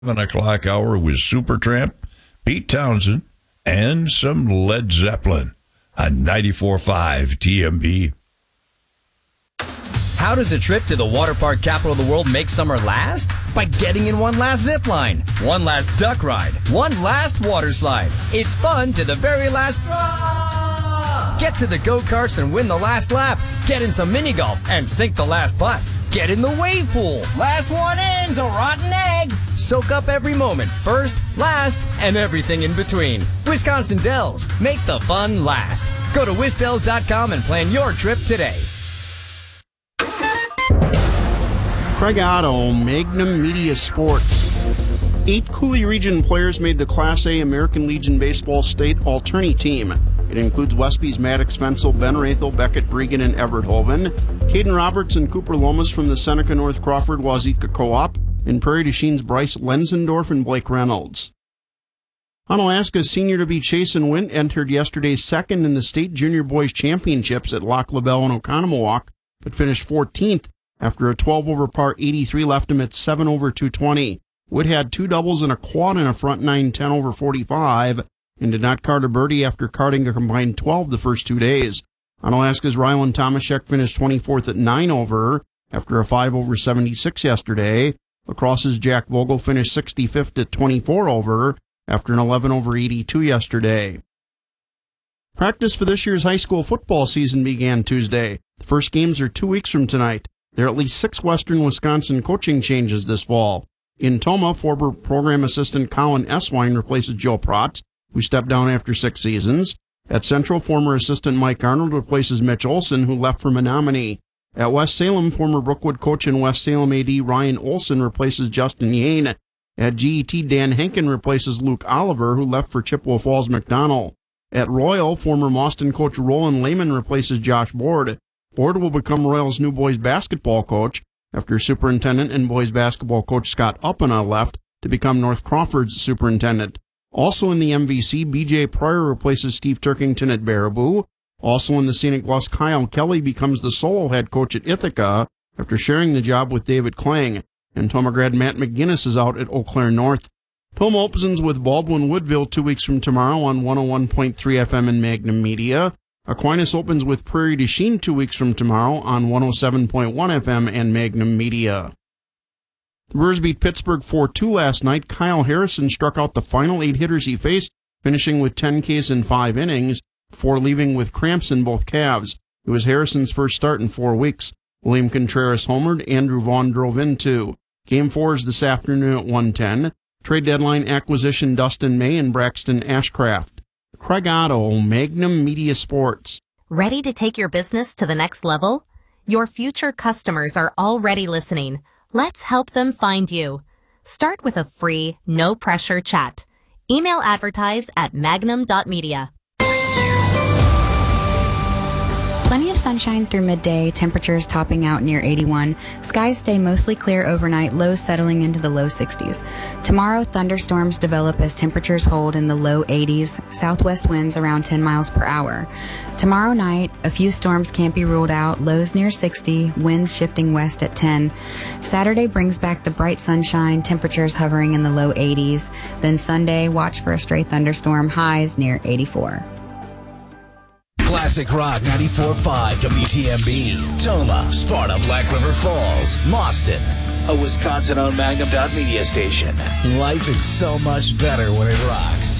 7 o'clock hour with Supertramp, Pete Townsend, and some Led Zeppelin on 94.5 TMB. How does a trip to the water park capital of the world make summer last? By getting in one last zip line, one last duck ride, one last water slide. It's fun to the very last drop. Get to the go-karts and win the last lap. Get in some mini golf and sink the last putt. Get in the wave pool. Last one in's a rotten egg. Soak up every moment, first, last, and everything in between. Wisconsin Dells, make the fun last. Go to wisdells.com and plan your trip today. Craig Otto, Magnum Media Sports. 8 Coulee Region players made the Class A American Legion Baseball State Alternate Team. It includes Westby's Maddox Fensel, Ben Rathel, Beckett Bregan, and Everett Hoven, Caden Roberts and Cooper Lomas from the Seneca North Crawford Wazeeka Co-op, and Prairie du Chine's Bryce Lenzendorf and Blake Reynolds. Onalaska's senior-to-be Chasen Wint entered yesterday's second in the state junior boys championships at Lac LaBelle and Oconomowoc, but finished 14th after a 12-over par 83 left him at 7 over 220. Witt had 2 doubles and a quad in a front 9 10 over 45, and did not card a birdie after carding a combined 12 the first 2 days. Onalaska's Rylan Tomaszek finished 24th at 9 over after a 5 over 76 yesterday. Lacrosse's Jack Vogel finished 65th at 24 over after an 11 over 82 yesterday. Practice for this year's high school football season began Tuesday. The first games are 2 weeks from tonight. There are at least 6 Western Wisconsin coaching changes this fall. In Tomah, former program assistant Colin Eswine replaces Joe Protz, who stepped down after 6 seasons. At Central, former assistant Mike Arnold replaces Mitch Olson, who left for Menominee. At West Salem, former Brookwood coach and West Salem AD Ryan Olson replaces Justin Yane. At GET, Dan Henkin replaces Luke Oliver, who left for Chippewa Falls McDonald. At Royal, former Mauston coach Roland Lehman replaces Josh Board. Board will become Royal's new boys basketball coach after superintendent and boys basketball coach Scott Uppana left to become North Crawford's superintendent. Also in the MVC, BJ Pryor replaces Steve Turkington at Baraboo. Also in the Scenic Bluffs, Kyle Kelly becomes the solo head coach at Ithaca after sharing the job with David Klang. And Tomah grad Matt McGinnis is out at Eau Claire North. Tomah opens with Baldwin Woodville 2 weeks from tomorrow on 101.3 FM and Magnum Media. Aquinas opens with Prairie du Chine 2 weeks from tomorrow on 107.1 FM and Magnum Media. The Brewers beat Pittsburgh 4-2 last night. Kyle Harrison struck out the final 8 hitters he faced, finishing with 10 Ks in 5 innings, before leaving with cramps in both calves. It was Harrison's first start in 4 weeks. William Contreras homered, Andrew Vaughn drove in 2. Game 4 is this afternoon at 1:10. Trade deadline acquisition Dustin May and Braxton Ashcraft. Craig Otto, Magnum Media Sports. Ready to take your business to the next level? Your future customers are already listening. Let's help them find you. Start with a free, no-pressure chat. Email advertise at magnum.media. Plenty of sunshine through midday, temperatures topping out near 81. Skies stay mostly clear overnight, lows settling into the low 60s. Tomorrow, thunderstorms develop as temperatures hold in the low 80s, southwest winds around 10 miles per hour. Tomorrow night, a few storms can't be ruled out, lows near 60, winds shifting west at 10. Saturday brings back the bright sunshine, temperatures hovering in the low 80s. Then Sunday, watch for a stray thunderstorm, highs near 84. Classic Rock 94.5 WTMB. Tomah, Sparta, Black River Falls, Mauston. A Wisconsin-owned Magnum.media station. Life is so much better when it rocks.